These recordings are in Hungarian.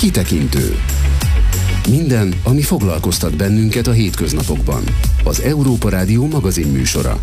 Kitekintő. Minden, ami foglalkoztat bennünket a hétköznapokban. Az Európa Rádió magazinműsora.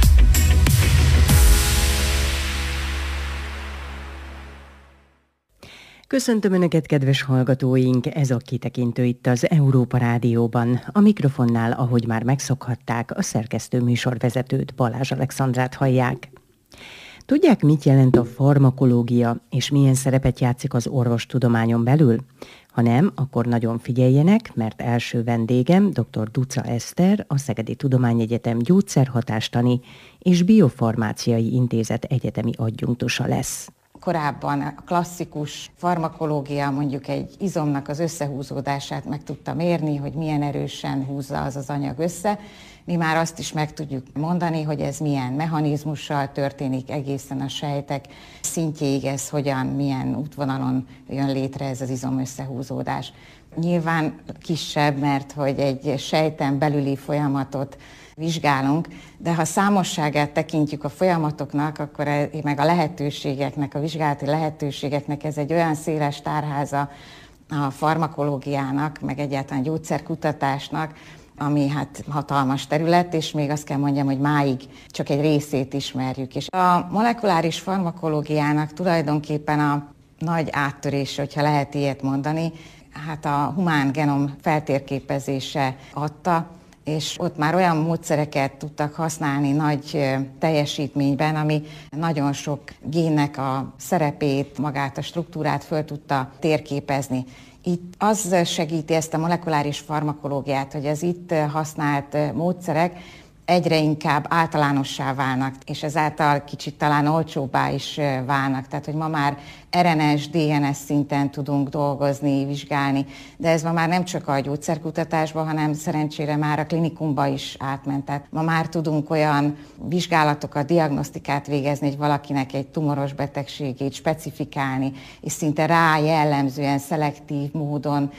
Köszöntöm Önöket, kedves hallgatóink! Ez a Kitekintő itt az Európa Rádióban. A mikrofonnál, ahogy már megszokhatták, a szerkesztő műsorvezetőt, Balázs Alexandrát hallják. Tudják, mit jelent a farmakológia, és milyen szerepet játszik az orvostudományon belül? Ha nem, akkor nagyon figyeljenek, mert első vendégem dr. Duca Eszter, a Szegedi Tudományegyetem gyógyszerhatástani és biofarmáciai intézet egyetemi adjunktusa lesz. Korábban a klasszikus farmakológia mondjuk egy izomnak az összehúzódását meg tudta mérni, hogy milyen erősen húzza az anyag össze. Mi már azt is meg tudjuk mondani, hogy ez milyen mechanizmussal történik egészen a sejtek szintjéig, ez hogyan, milyen útvonalon jön létre ez az izom összehúzódás. Nyilván kisebb, mert hogy egy sejten belüli folyamatot vizsgálunk, de ha számosságát tekintjük a folyamatoknak, akkor meg a lehetőségeknek, a vizsgálati lehetőségeknek ez egy olyan széles tárháza a farmakológiának, meg egyáltalán gyógyszerkutatásnak, ami hát hatalmas terület, és még azt kell mondjam, hogy máig csak egy részét ismerjük. És a molekuláris farmakológiának tulajdonképpen a nagy áttörése, hogyha lehet ilyet mondani, hát a humán genom feltérképezése adta, és ott már olyan módszereket tudtak használni nagy teljesítményben, ami nagyon sok génnek a szerepét, magát a struktúrát föl tudta térképezni. Itt az segíti ezt a molekuláris farmakológiát, hogy az itt használt módszerek egyre inkább általánossá válnak, és ezáltal kicsit talán olcsóbbá is válnak. Tehát, hogy ma már RNS, DNS szinten tudunk dolgozni, vizsgálni, de ez ma már nem csak a gyógyszerkutatásban, hanem szerencsére már a klinikumba is átment. Tehát ma már tudunk olyan vizsgálatokat, diagnosztikát végezni, hogy valakinek egy tumoros betegségét specifikálni, és szinte rá jellemzően, szelektív módon